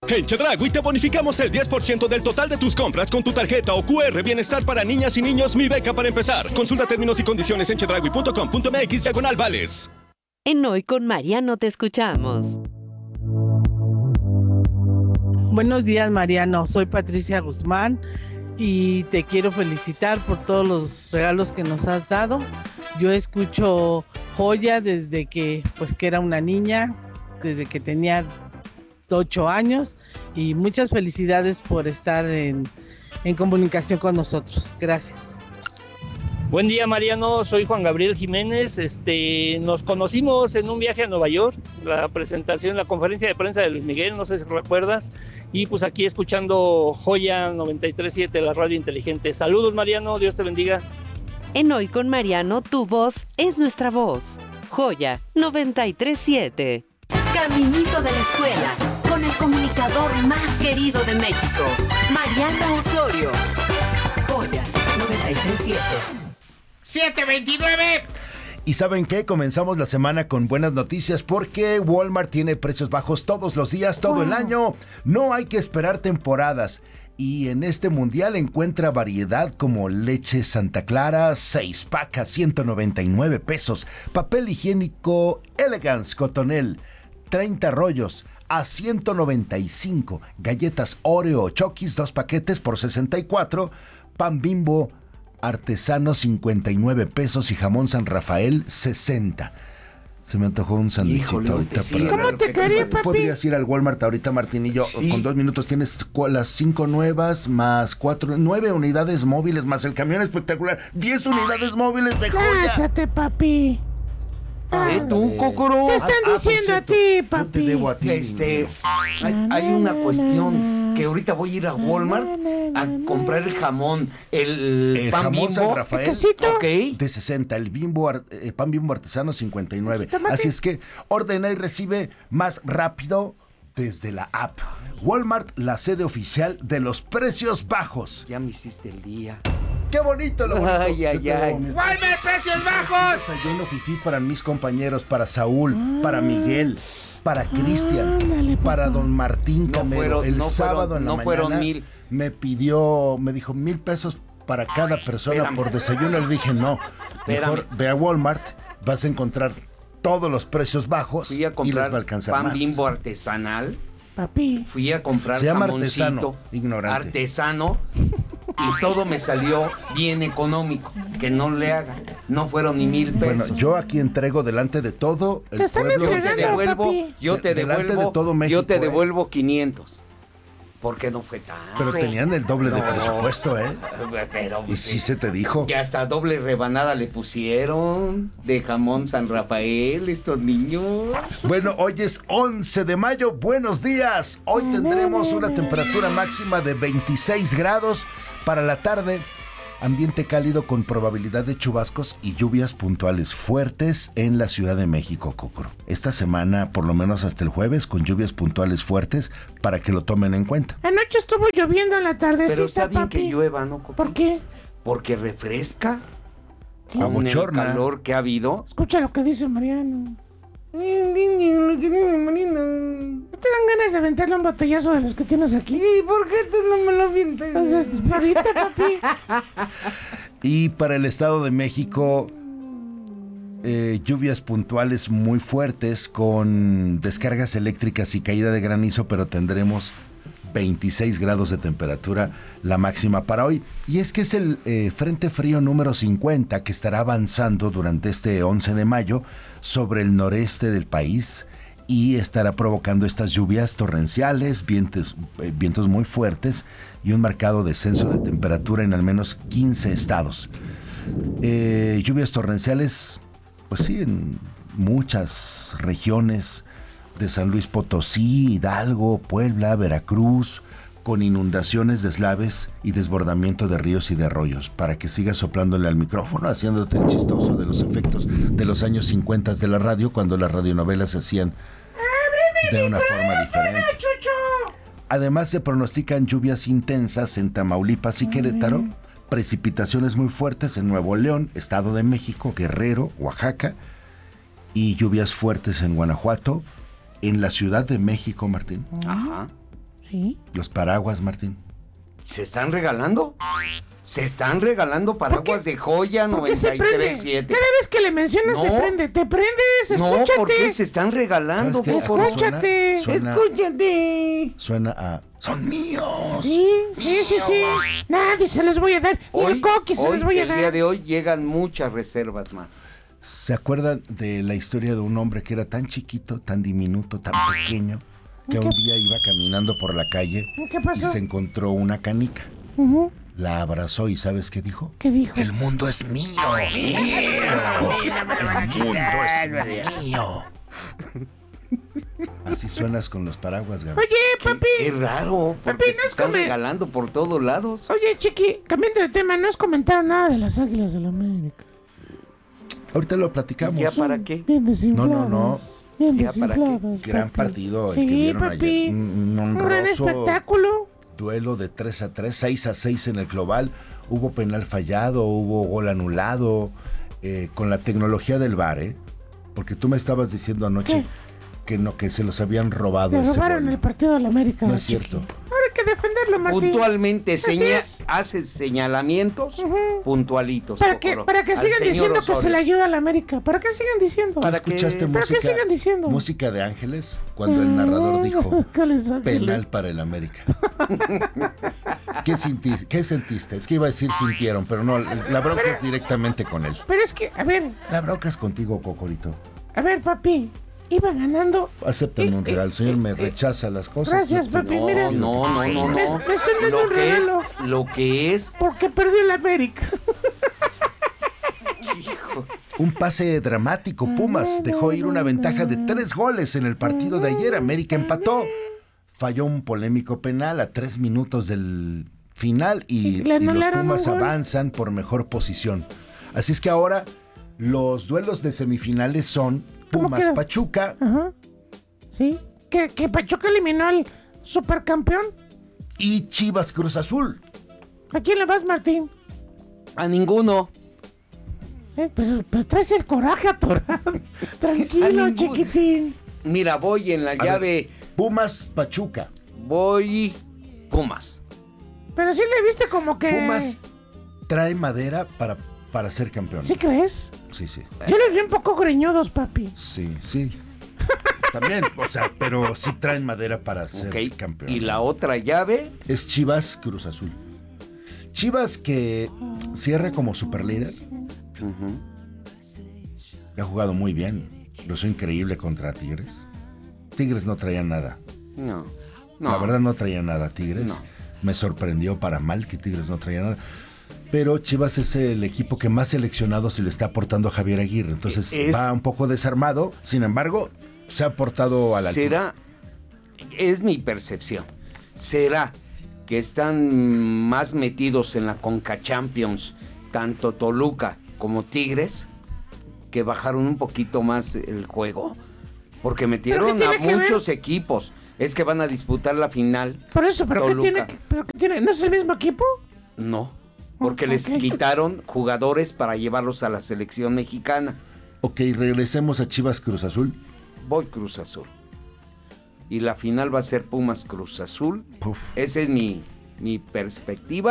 En Chedraui te bonificamos el 10% del total de tus compras con tu tarjeta o QR Bienestar para niñas y niños Mi Beca para empezar. Consulta términos y condiciones en chedraui.com.mx/vales. En Hoy con Mariano te escuchamos. Buenos días, Mariano. Soy Patricia Guzmán y te quiero felicitar por todos los regalos que nos has dado. Yo escucho Joya desde que era una niña, desde que tenía 8 años, y muchas felicidades por estar en comunicación con nosotros. Gracias. Buen día, Mariano, soy Juan Gabriel Jiménez. Nos conocimos en un viaje a Nueva York, la conferencia de prensa de Luis Miguel, no sé si recuerdas, y pues aquí escuchando Joya 93.7, la radio inteligente. Saludos, Mariano, Dios te bendiga. En Hoy con Mariano, tu voz es nuestra voz. Joya 93.7. Caminito de la escuela, con el comunicador más querido de México, Mariano Osorio. Joya 93.7. 729. ¿Y saben qué? Comenzamos la semana con buenas noticias porque Walmart tiene precios bajos todos los días, todo el año. No hay que esperar temporadas. Y en este mundial encuentra variedad como leche Santa Clara, 6 pack a 199 pesos. Papel higiénico Elegance Cotonel, 30 rollos a 195. Galletas Oreo Chokis, 2 paquetes por 64. Pan Bimbo artesano, 59 pesos. Y jamón San Rafael, 60. Se me antojó un sandwichito ahorita. Sí, ¿cómo te quería, papi? Podrías ir al Walmart ahorita, Martín y yo. Sí. Con 2 minutos tienes las 5 nuevas, más 9 unidades móviles, más el camión espectacular. 10 unidades móviles de Joya. Cállate, papi. Tú, Cocoro. ¿Qué están diciendo a ti, papi? Yo te debo a ti. Hay una cuestión que ahorita voy a ir a Walmart a comprar el jamón, el pan jamón Bimbo, San Rafael, okay, de 60, el pan Bimbo artesano 59. Así es que ordena y recibe más rápido desde la app. Walmart, la sede oficial de los precios bajos. Ya me hiciste el día. ¡Qué bonito lo bonito! Ay. ¡Walmart, precios bajos! Desayuno fifí para mis compañeros, para Saúl, para Miguel, para Cristian, para don Martín Camero. El sábado en la mañana me dijo 1,000 pesos para cada persona por desayuno. Le dije, no, mejor ve a Walmart, vas a encontrar todos los precios bajos y les va a alcanzar pan más. Bimbo artesanal. Papi. Fui a comprar Se llama jamoncito artesano, ignorante. Artesano. Y todo me salió bien económico. Que no le haga. No fueron ni 1,000 pesos. Bueno, yo aquí entrego delante de todo el pueblo. Yo te devuelvo 500. Porque no fue tan. Pero tenían el doble de presupuesto, ¿eh? Pero, y sí se te dijo. Y hasta doble rebanada le pusieron de jamón San Rafael estos niños. Bueno, hoy es 11 de mayo. Buenos días. Hoy tendremos una temperatura máxima de 26 grados para la tarde. Ambiente cálido con probabilidad de chubascos y lluvias puntuales fuertes en la Ciudad de México, Cocoro. Esta semana, por lo menos hasta el jueves, con lluvias puntuales fuertes para que lo tomen en cuenta. Anoche estuvo lloviendo en la tarde. Pero está bien que llueva, ¿no, Cocoro? ¿Por qué? Porque refresca. Abochorna. El calor que ha habido. Escucha lo que dice Mariano. ¿No te dan ganas de aventarle un botellazo de los que tienes aquí? ¿Y por qué tú no me lo avientas? Pues ahorita, papi. Y para el Estado de México, lluvias puntuales muy fuertes con descargas eléctricas y caída de granizo, pero tendremos 26 grados de temperatura, la máxima para hoy. Y es que es el Frente Frío número 50 que estará avanzando durante este 11 de mayo sobre el noreste del país y estará provocando estas lluvias torrenciales, vientos muy fuertes y un marcado descenso de temperatura en al menos 15 estados. Lluvias torrenciales, pues sí, en muchas regiones de San Luis Potosí, Hidalgo, Puebla, Veracruz, con inundaciones, deslaves y desbordamiento de ríos y de arroyos, para que sigas soplándole al micrófono, haciéndote el chistoso de los efectos de los años 50 de la radio, cuando las radionovelas se hacían de una forma diferente. Además, se pronostican lluvias intensas en Tamaulipas y Querétaro, precipitaciones muy fuertes en Nuevo León, Estado de México, Guerrero, Oaxaca, y lluvias fuertes en Guanajuato, en la Ciudad de México, Martín. Ajá. Sí. Los paraguas, Martín. ¿Se están regalando? Se están regalando paraguas de Joya ¿Por qué se prende? 93.7. Cada vez que le mencionas se No. prende. ¿Te prendes? No, Escúchate. ¿por qué se están regalando? ¿Sabes qué? Escúchate. Escúchate. Suena a... ¡Son míos! Sí. Nadie se los voy a dar. Ni Hoy, a Coqui se los voy a el día dar. de hoy llegan muchas reservas más. ¿Se acuerdan de la historia de un hombre que era tan chiquito, tan diminuto, tan pequeño, que un día iba caminando por la calle ¿Qué y pasó? se encontró una canica? Ujú. La abrazó y ¿sabes qué dijo? ¿Qué dijo? El mundo es mío. El mundo es mío. Así suenas con los paraguas, Gaby. Oye, papi. Qué raro, porque Papi, no se es están come- regalando por todos lados. Oye, Chiqui, cambiando de tema, no has comentado nada de las Águilas del la América. Ahorita lo platicamos. ¿Ya para qué? Bien desinfladas. No. Bien ¿Ya para qué? desinfladas. Gran papi. partido el que Sí, dieron papi. ayer. Un Un gran honroso espectáculo. duelo de 3-3, 6-6 en el global. Hubo penal fallado, hubo gol anulado, con la tecnología del VAR, ¿eh? Porque tú me estabas diciendo anoche que se los habían robado Te ese robaron gol. el partido de la América. No es Chiqui. cierto. Ahora hay que defenderlo, Martín. Puntualmente Así es. hace señalamientos puntualitos. Para que Al sigan señor diciendo que se Osorio. le ayuda a la América. ¿Para qué sigan diciendo? ¿Tú Para escuchaste que- ¿Pero qué sigan diciendo? música de Ángeles cuando el narrador dijo ¿Cuáles ángeles? penal para el América? ¿Qué sentiste? Es que iba a decir sintieron, pero no, la bronca es directamente con él. Pero es que, a ver, La bronca es contigo, Cocorito. papi. Iba ganando. Acéptame un regalo. El señor me rechaza las cosas. Gracias, Acepta- papi. Mira. No. Me están dando un regalo. Lo que es. Porque perdió el América. Un pase dramático. Pumas dejó ir una ventaja de 3 goles en el partido de ayer. América empató. Falló un polémico penal a 3 minutos del final y Le los anularon Pumas un gol. avanzan por mejor posición. Así es que ahora los duelos de semifinales son ¿Cómo Pumas queda? Pachuca Ajá. ¿Sí? Que Pachuca eliminó al supercampeón. y Chivas Cruz Azul. ¿A quién le vas, Martín? A ninguno. Pero traes el coraje atorado. A Tranquilo, ningún- chiquitín. Mira, voy en la A llave. Pumas Pachuca. Voy Pumas. Pero sí le viste como que... Pumas trae madera para ser campeón. ¿Sí crees? Sí. Yo los vi un poco greñudos, papi. Sí. También, o sea, pero sí traen madera para ser Ok. campeón. Y la otra llave. Es Chivas Cruz Azul. Chivas que cierra como superlíder. Ha jugado muy bien. Lo hizo increíble contra Tigres. Tigres no traía nada. No. La verdad no traía nada Tigres. No. Me sorprendió para mal que Tigres no traía nada. Pero Chivas es el equipo que más seleccionado se le está aportando a Javier Aguirre. Entonces va un poco desarmado. Sin embargo, se ha aportado a la altura. Es mi percepción. ¿Será que están más metidos en la Conca Champions, tanto Toluca como Tigres, que bajaron un poquito más el juego? Porque metieron ¿Pero a qué tiene que muchos equipos. Es que van a disputar la final. Por eso, ¿pero qué Toluca. tiene? ¿Pero qué tiene? ¿No es el mismo equipo? No, porque les ok. quitaron jugadores para llevarlos a la selección mexicana. Ok, regresemos a Chivas Cruz Azul. Voy Cruz Azul. Y la final va a ser Pumas Cruz Azul. Puf. Esa es mi perspectiva.